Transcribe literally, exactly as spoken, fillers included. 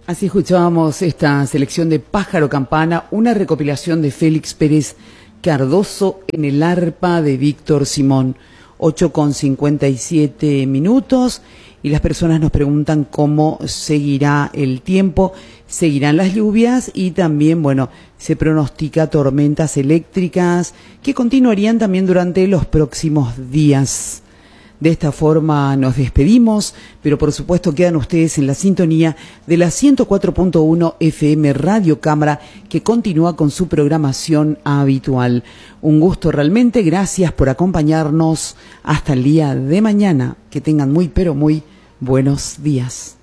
Así escuchábamos esta selección de Pájaro Campana, una recopilación de Félix Pérez Cardoso en el arpa de Víctor Simón. ocho con cincuenta y siete minutos y las personas nos preguntan cómo seguirá el tiempo, seguirán las lluvias y también, bueno, se pronostica tormentas eléctricas que continuarían también durante los próximos días. De esta forma nos despedimos, pero por supuesto quedan ustedes en la sintonía de la ciento cuatro punto uno F M Radio Cámara, que continúa con su programación habitual. Un gusto realmente, gracias por acompañarnos hasta el día de mañana. Que tengan muy pero muy buenos días.